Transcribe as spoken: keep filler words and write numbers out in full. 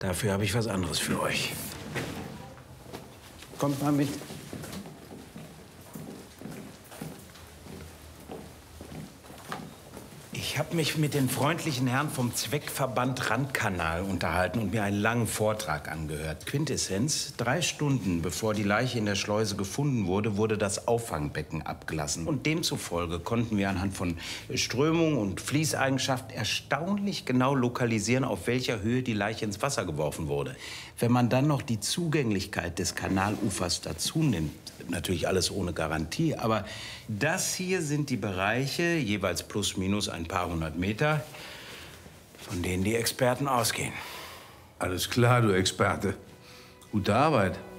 Dafür habe ich was anderes für euch. Kommt mal mit. Ich habe mich mit den freundlichen Herren vom Zweckverband Randkanal unterhalten und mir einen langen Vortrag angehört. Quintessenz: Drei Stunden bevor die Leiche in der Schleuse gefunden wurde, wurde das Auffangbecken abgelassen. Und demzufolge konnten wir anhand von Strömung und Fließeigenschaften erstaunlich genau lokalisieren, auf welcher Höhe die Leiche ins Wasser geworfen wurde. Wenn man dann noch die Zugänglichkeit des Kanalufers dazu nimmt, natürlich alles ohne Garantie, aber das hier sind die Bereiche, jeweils plus minus ein paar hundert Meter, von denen die Experten ausgehen. Alles klar, du Experte. Gute Arbeit.